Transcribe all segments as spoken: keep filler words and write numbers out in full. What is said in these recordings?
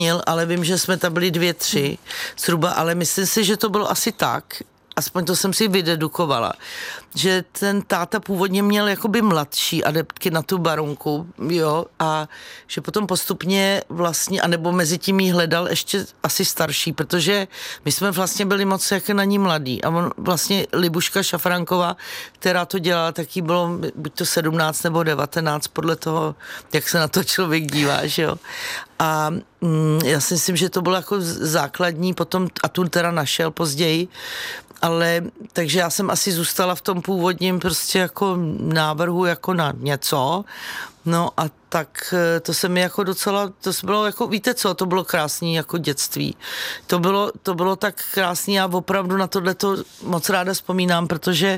ale vím, že jsme tam byli dvě, tři zhruba, ale myslím si, že to bylo asi tak, aspoň to jsem si vydedukovala, že ten táta původně měl jakoby mladší adeptky na tu barunku, jo, a že potom postupně vlastně, anebo mezi tím jí hledal ještě asi starší, protože my jsme vlastně byli moc jak na ní mladí a on vlastně Libuška Šafránková, která to dělala, tak jí bylo buď to sedmnáct nebo devatenáct, podle toho, jak se na to člověk dívá, že jo. A mm, já si myslím, že to bylo jako základní, potom a tu teda našel později, ale takže já jsem asi zůstala v tom původním prostě jako návrhu jako na něco, no a tak to se mi jako docela, to bylo jako, víte co, to bylo krásný jako dětství. To bylo, to bylo tak krásný, já opravdu na tohleto moc ráda vzpomínám, protože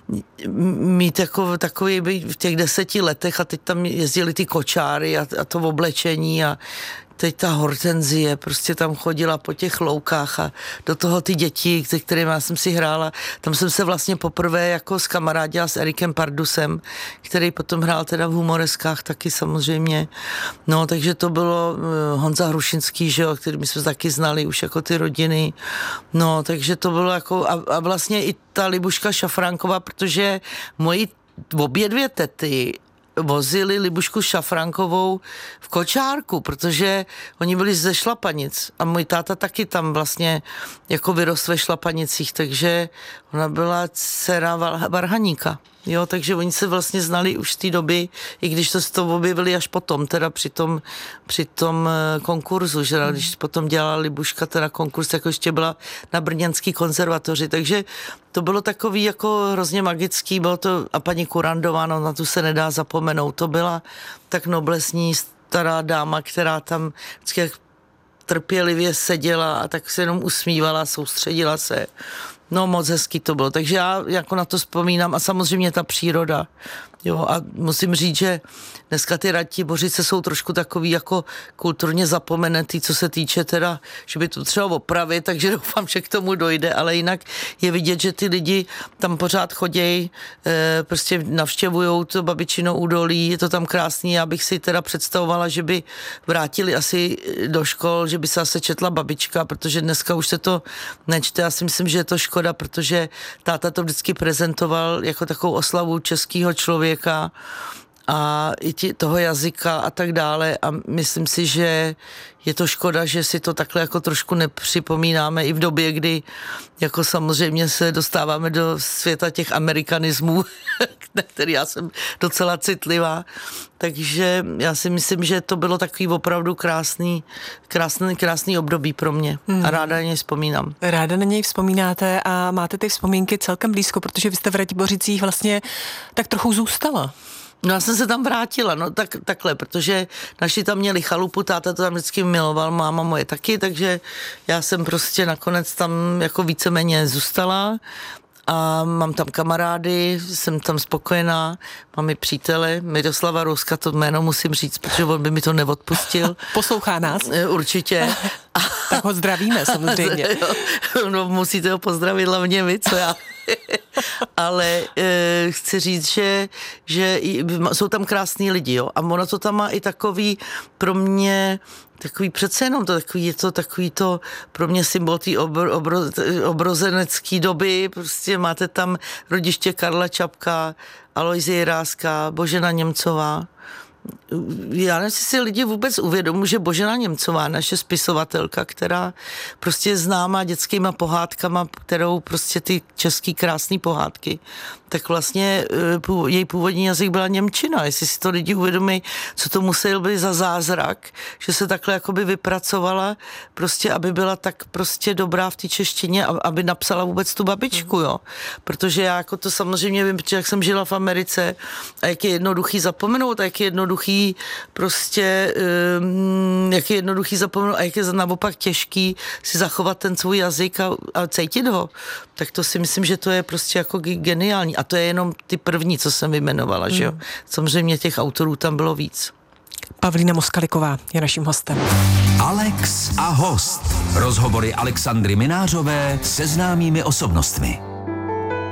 mít jako takový v těch deseti letech a teď tam jezdili ty kočáry a, a to oblečení a teď ta hortenzie prostě tam chodila po těch loukách a do toho ty děti, se kterými já jsem si hrála, tam jsem se vlastně poprvé jako skamarádila s Erikem Pardusem, který potom hrál teda v Humoreskách taky samozřejmě. No, takže to bylo uh, Honza Hrušinský, že jo, který my jsme taky znali už jako ty rodiny. No, takže to bylo jako, a, a vlastně i ta Libuška Šafránková, protože moji obě dvě tety vozili Libušku Šafránkovou v kočárku, protože oni byli ze Šlapanic a můj táta taky tam vlastně jako vyrost ve Šlapanicích, takže ona byla dcera varhaníka. Jo, takže oni se vlastně znali už z té doby, i když to, to objevili až potom, teda při tom, při tom konkurzu, že mm. když potom dělala Libuška teda konkurs, jako ještě byla na Brněnský konzervatoři, takže to bylo takový jako hrozně magický, bylo to, a paní Kurandová, no na tu se nedá zapomenout, to byla tak noblesní stará dáma, která tam vždycky trpělivě seděla a tak se jenom usmívala, soustředila se. No moc hezký to bylo, takže já jako na to vzpomínám a samozřejmě ta příroda, jo, a musím říct, že dneska ty Ratibořice jsou trošku takový jako kulturně zapomenutý, co se týče teda, že by to třeba opravit, takže doufám, že k tomu dojde, ale jinak je vidět, že ty lidi tam pořád chodějí, e, prostě navštěvujou to Babičino údolí, je to tam krásný, já bych si teda představovala, že by vrátili asi do škol, že by se asi četla babička, protože dneska už se to nečte, já si myslím, že je to škoda, protože táta to vždycky prezentoval jako takovou oslavu českého člověka a i tě, toho jazyka a tak dále a myslím si, že je to škoda, že si to takhle jako trošku nepřipomínáme i v době, kdy jako samozřejmě se dostáváme do světa těch amerikanismů, na který já jsem docela citlivá, takže já si myslím, že to bylo takový opravdu krásný, krásný, krásný období pro mě hmm. a ráda na něj vzpomínám. Ráda na něj vzpomínáte a máte ty vzpomínky celkem blízko, protože vy jste v Ratibořicích vlastně tak trochu zůstala. No já jsem se tam vrátila, no tak, takhle, protože naši tam měli chalupu, táta to tam vždycky miloval, máma moje taky, takže já jsem prostě nakonec tam jako víceméně zůstala a mám tam kamarády, jsem tam spokojená, mám i přítele, Miroslava Rouska, to jméno musím říct, protože on by mi to neodpustil. Poslouchá nás? Určitě. Tak ho zdravíme samozřejmě. No musíte ho pozdravit hlavně vy, co já. Ale e, chci říct, že, že jsou tam krásní lidi, jo, a ono to tam má i takový pro mě takový přece jenom to takový, je to takový to pro mě symbol té obro, obro, obrozenecké doby, prostě máte tam rodiště Karla Čapka, Alojzie Jiráska, Božena Němcová. Já nevím, jestli si lidi vůbec uvědomují, že Božena Němcová, naše spisovatelka, která prostě je známá dětskýma pohádkama, kterou prostě ty český krásný pohádky, tak vlastně její původní jazyk byla němčina. Jestli si to lidi uvědomí, co to musel být za zázrak, že se takhle jakoby vypracovala, prostě aby byla tak prostě dobrá v té češtině, aby napsala vůbec tu babičku, jo. Protože já jako to samozřejmě vím, jak jsem žila v Americe a jak je jednoduchý zapomenout a jak je jednoduchý prostě, um, jak je jednoduchý zapomenout a jak je naopak těžký si zachovat ten svůj jazyk a, a cítit ho, tak to si myslím, že to je prostě jako geniální. A to je jenom ty první, co jsem vyjmenovala, hmm. že jo. Samozřejmě těch autorů tam bylo víc. Pavlína Moskaliková je naším hostem. Alex a host. Rozhovory Alexandry Minářové se známými osobnostmi.